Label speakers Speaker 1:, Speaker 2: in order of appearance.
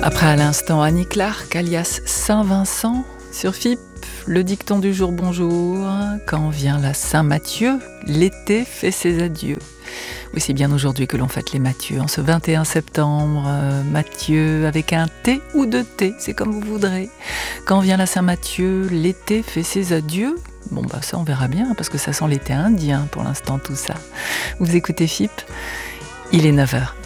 Speaker 1: Après à l'instant Annie Clark, alias Saint-Vincent, sur FIP, le dicton du jour bonjour. Quand vient la Saint-Matthieu, l'été fait ses adieux. Oui, c'est bien aujourd'hui que l'on fête les Mathieu, en ce 21 septembre. Mathieu avec un T ou deux T, c'est comme vous voudrez. Quand vient la Saint-Matthieu, l'été fait ses adieux. Bon, ça on verra bien, parce que ça sent l'été indien pour l'instant tout ça. Vous écoutez FIP, il est 9h.